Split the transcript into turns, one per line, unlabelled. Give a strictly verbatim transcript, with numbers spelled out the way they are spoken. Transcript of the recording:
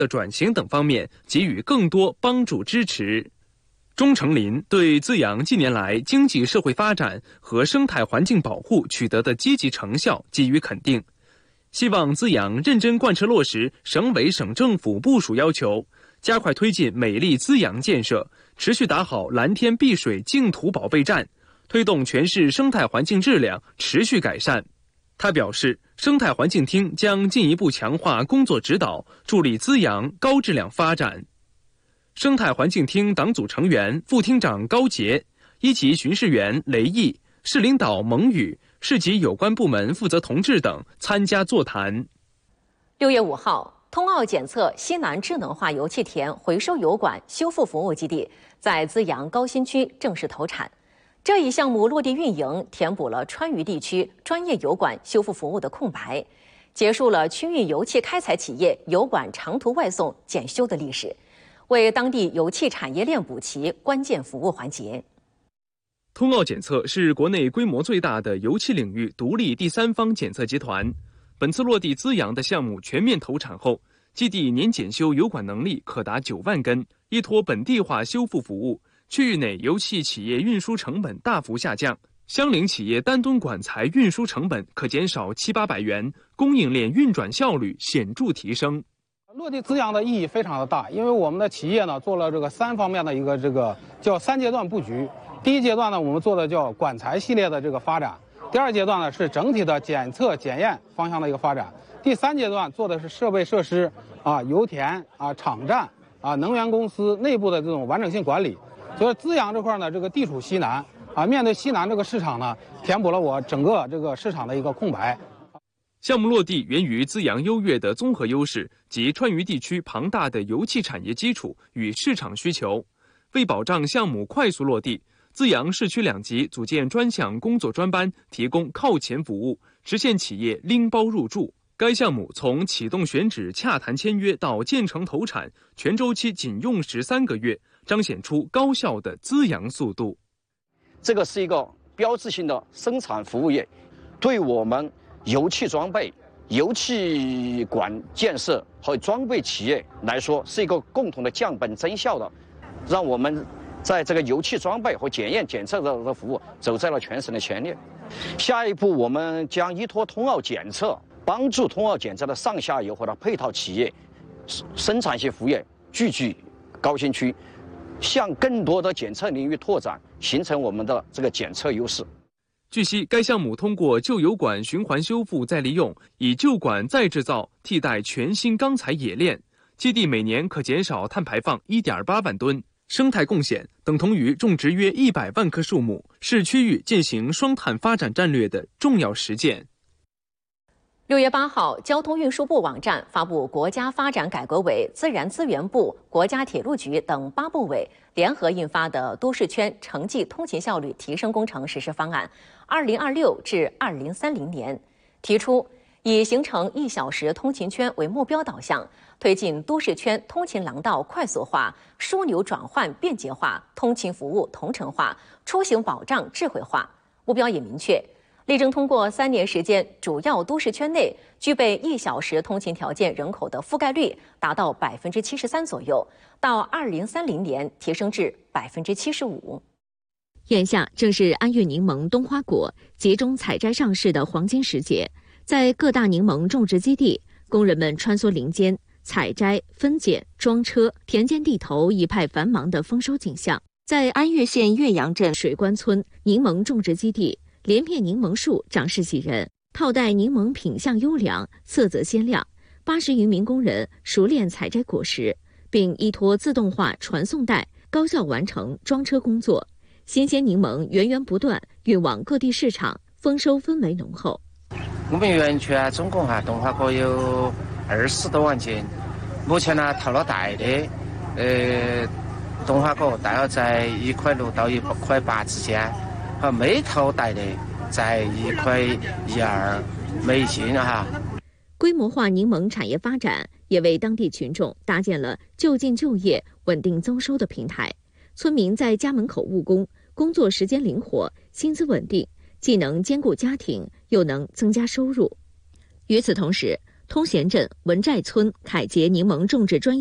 的转型等方面给予更多帮助支持。钟成林对资阳近年来经济社会发展和生态环境保护取得的积极成效给予肯定，希望资阳认真贯彻落实省委省政府部署要求，加快推进美丽资阳建设，持续打好蓝天碧水净土保卫战，推动全市生态环境质量持续改善。他表示，生态环境厅将进一步强化工作指导，助力资阳高质量发展。生态环境厅党组成员、副厅长高杰、一级巡视员雷毅、市领导蒙宇、市级有关部门负责同志等参加座谈。
六月五号，通奥检测西南智能化油气田回收油管修复服务基地在资阳高新区正式投产。这一项目落地运营，填补了川渝地区专业油管修复服务的空白，结束了区域油气开采企业油管长途外送检修的历史，为当地油气产业链补齐关键服务环节。
通奥检测是国内规模最大的油气领域独立第三方检测集团。本次落地资阳的项目全面投产后，基地年检修油管能力可达九万根，依托本地化修复服务，区域内油气企业运输成本大幅下降，相邻企业单吨管材运输成本可减少七八百元，供应链运转效率显著提升。
落地资阳的意义非常的大，因为我们的企业呢做了这个三方面的一个这个叫三阶段布局。第一阶段呢，我们做的叫管材系列的这个发展；第二阶段呢是整体的检测检验方向的一个发展；第三阶段做的是设备设施啊、油田啊、场站啊、能源公司内部的这种完整性管理。所以资阳这块呢，这个地处西南啊，面对西南这个市场呢，填补了我整个这个市场的一个空白。
项目落地源于资阳优越的综合优势及川渝地区庞大的油气产业基础与市场需求。为保障项目快速落地，资阳市区两级组建专项工作专班，提供靠前服务，实现企业拎包入驻。该项目从启动选址、洽谈签约到建成投产，全周期仅用十三个月，彰显出高效的资阳速度。
这个是一个标志性的生产服务业，对我们油气装备、油气管建设和装备企业来说，是一个共同的降本增效的，让我们在这个油气装备和检验检测的服务走在了全省的前列。下一步，我们将依托通奥检测，帮助通奥检测的上下游和它配套企业、生产性服务业聚集高新区，向更多的检测领域拓展，形成我们的这个检测优势。
据悉，该项目通过旧油管循环修复再利用，以旧管再制造替代全新钢材冶炼，基地每年可减少碳排放 一点八万吨，生态贡献等同于种植约一百万棵树木，是区域践行双碳发展战略的重要实践。
六月八号，交通运输部网站发布国家发展改革委、自然资源部、国家铁路局等八部委联合印发的《都市圈城际通勤效率提升工程实施方案（二零二六至二零三零年）》，提出以形成一小时通勤圈为目标导向，推进都市圈通勤廊道快速化、枢纽转换便捷化、通勤服务同城化、出行保障智慧化。目标也明确，力争通过三年时间，主要都市圈内具备一小时通勤条件人口的覆盖率达到百分之七十三左右，到二零三零年提升至百分之七十五。
眼下正是安岳柠檬、冬花果集中采摘上市的黄金时节，在各大柠檬种植基地，工人们穿梭林间，采摘、分拣、装车，田间地头一派繁忙的丰收景象。在安岳县岳阳镇水关村柠檬种植基地，连片柠檬树长势喜人，套袋柠檬品相优良，色泽鲜亮。八十余名工人熟练采摘果实，并依托自动化传送带，高效完成装车工作。新鲜柠檬源源不断运往各地市场，丰收氛围浓厚。
我们园区啊，总共哈冬花果有二十多万斤，目前呢套了袋的，呃，冬花果大约在一块六到一块八之间，和没套袋的在一块一二每斤哈。
规模化柠檬产业发展也为当地群众搭建了就近就业、稳定增收的平台。村民在家门口务工，工作时间灵活，薪资稳定，既能兼顾家庭，又能增加收入。与此同时， 通贤镇文寨村凯捷柠檬种植专业